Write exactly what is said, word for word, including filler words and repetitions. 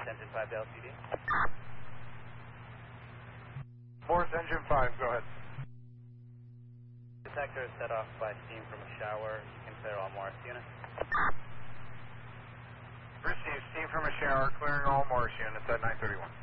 Engine five to L T D. Morse Engine five, go ahead. Detector is set off by steam from a shower. You can clear all Morse units. Receive steam from a shower, clearing all Morse units at nine thirty-one.